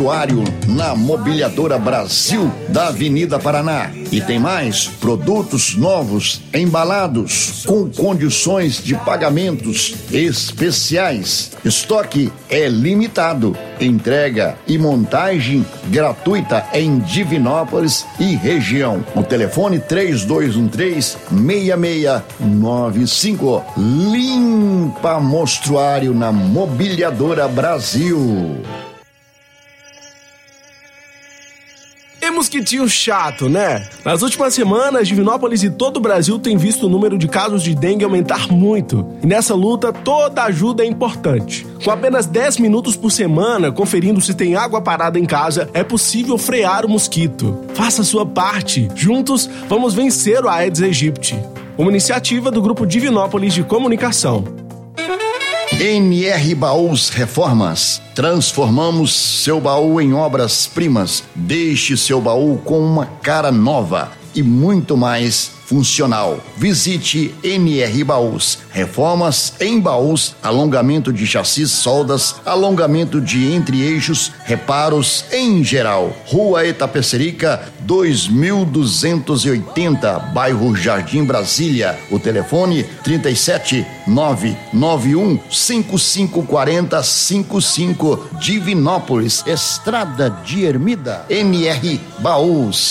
Mostruário, na Mobiliadora Brasil, da Avenida Paraná. E tem mais produtos novos, embalados, com condições de pagamentos especiais. Estoque é limitado. Entrega e montagem gratuita em Divinópolis e região. O telefone 3213-6695. Limpa Mostruário na Mobiliadora Brasil. E mosquitinho chato, né? Nas últimas semanas, Divinópolis e todo o Brasil têm visto o número de casos de dengue aumentar muito. E nessa luta, toda ajuda é importante. Com apenas 10 minutos por semana, conferindo se tem água parada em casa, é possível frear o mosquito. Faça a sua parte. Juntos, vamos vencer o Aedes aegypti. Uma iniciativa do Grupo Divinópolis de Comunicação. NR Baús Reformas. Transformamos seu baú em obras-primas. Deixe seu baú com uma cara nova e muito mais funcional. Visite NR Baús. Reformas em baús, alongamento de chassis, soldas, alongamento de entre-eixos, reparos em geral. Rua Itapecerica, 2280, bairro Jardim Brasília. O telefone 37-991-5540-55, Divinópolis, Estrada de Ermida. NR Baús.